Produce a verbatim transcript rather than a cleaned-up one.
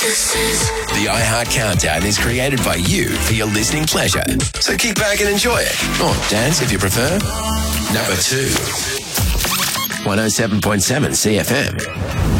The iHeart Countdown is created by you for your listening pleasure. So kick back and enjoy it. Or dance if you prefer. Number two. one oh seven point seven C F M.